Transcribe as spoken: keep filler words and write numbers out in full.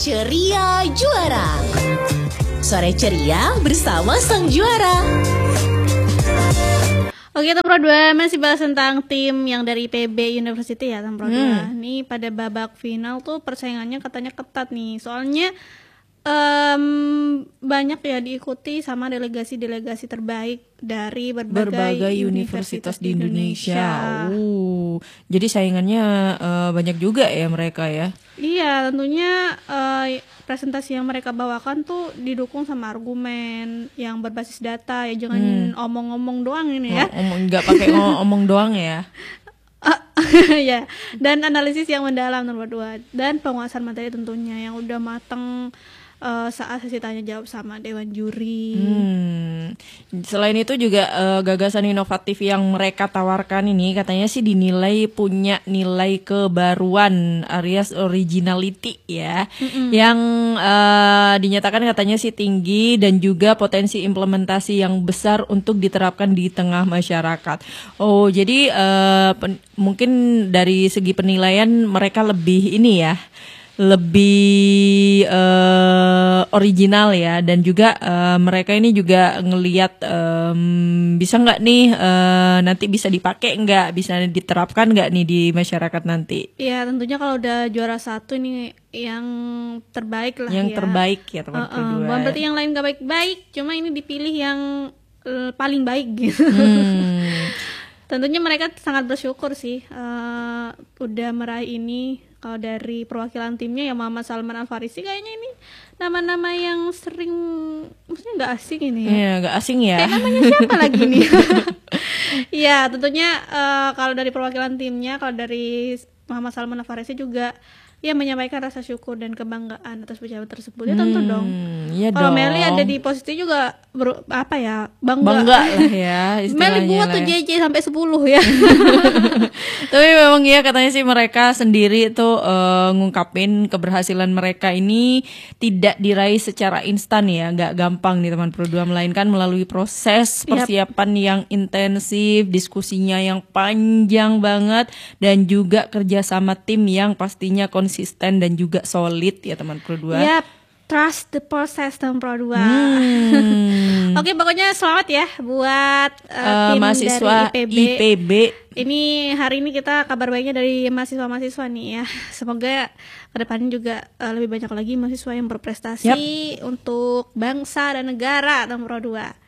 Ceria Juara. Sore ceria bersama sang juara. Oke, Tem Pro dua masih bahas tentang tim yang dari I P B University ya, Tem Pro dua. Hmm. Nih pada babak final tuh persaingannya katanya ketat nih. Soalnya um, banyak ya diikuti sama delegasi-delegasi terbaik dari berbagai, berbagai universitas, universitas di Indonesia. Indonesia. Uh, jadi saingannya uh, banyak juga ya mereka ya. Iya, tentunya uh, presentasi yang mereka bawakan tuh didukung sama argumen yang berbasis data ya, jangan hmm. omong-omong doang ini ya. Oh, omong nggak pakai omong doang ya. Ya, dan analisis yang mendalam nomor dua dan penguasaan materi tentunya yang udah mateng uh, saat sesi tanya jawab sama dewan juri. Hmm. Selain itu juga uh, gagasan inovatif yang mereka tawarkan ini katanya sih dinilai punya nilai kebaruan alias originality ya, mm-mm. yang uh, dinyatakan katanya sih tinggi dan juga potensi implementasi yang besar untuk diterapkan di tengah masyarakat. Oh, jadi uh, pen- mungkin dari segi penilaian mereka lebih ini ya, lebih uh, original ya, dan juga uh, mereka ini juga ngelihat um, bisa nggak nih uh, nanti bisa dipakai nggak, bisa diterapkan nggak nih di masyarakat nanti. Ya tentunya kalau udah juara satu ini yang terbaik lah yang ya. Yang terbaik ya teman uh-uh. kedua. Bukan berarti yang lain nggak baik-baik, cuma ini dipilih yang uh, paling baik gitu. Hmm. Tentunya mereka sangat bersyukur sih uh, udah meraih ini. Kalau dari perwakilan timnya ya Muhammad Salman Al-Farisi, kayaknya ini nama-nama yang sering, maksudnya nggak asing ini ya. Iya, nggak asing ya. Kayak namanya siapa lagi nih? Ya tentunya uh, kalau dari perwakilan timnya, kalau dari Muhammad Salman Al-Farisi juga ya menyampaikan rasa syukur dan kebanggaan atas pejabat tersebut. Ya tentu hmm, dong. Iya kalau dong. Meli ada di posisi juga ber, apa ya bangga. Bangga lah ya. Meli gua tuh J J sampai sepuluh ya. Tapi memang ya katanya sih mereka sendiri tuh uh, ngungkapin keberhasilan mereka ini tidak diraih secara instan ya, nggak gampang nih teman Pro dua, melainkan melalui proses persiapan yep. yang intensif, diskusinya yang panjang banget, dan juga kerjasama tim yang pastinya konsisten dan juga solid ya teman Pro dua. Yap, trust the process teman Pro dua. Hmm. Oke, pokoknya selamat ya buat uh, uh, tim mahasiswa dari I P B. I P B. Ini hari ini kita kabar baiknya dari mahasiswa-mahasiswa nih ya. Semoga kedepannya juga uh, lebih banyak lagi mahasiswa yang berprestasi yep. untuk bangsa dan negara teman Pro dua.